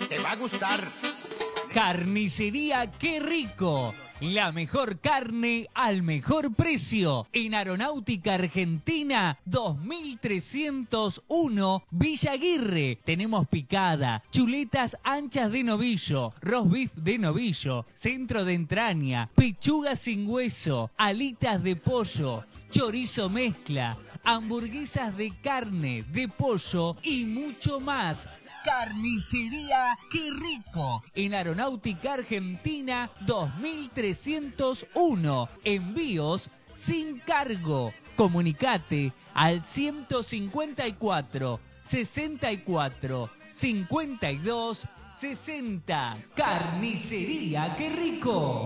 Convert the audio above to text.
Te va a gustar. Carnicería Qué Rico. La mejor carne al mejor precio. En Aeronáutica Argentina 2301 Villa Aguirre. Tenemos picada, chuletas anchas de novillo, roast beef de novillo, centro de entraña, pechuga sin hueso, alitas de pollo, chorizo mezcla, hamburguesas de carne, de pollo y mucho más. Carnicería Qué Rico. En Aeronáutica Argentina 2301. Envíos sin cargo. Comunicate al 154 64 52 60. Carnicería Qué Rico.